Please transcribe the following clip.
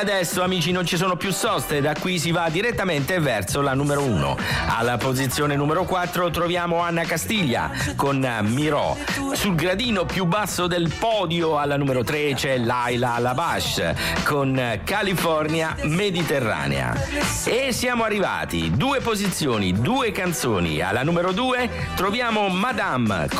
adesso, amici, non ci sono più soste, da qui si va direttamente verso la numero 1. Alla posizione numero 4 troviamo Anna Castiglia con Mirò. Sul gradino più basso del podio alla numero 3 c'è Laila Labash con California Mediterranea. E siamo arrivati, 2 posizioni, 2 canzoni. Alla numero 2 troviamo Madame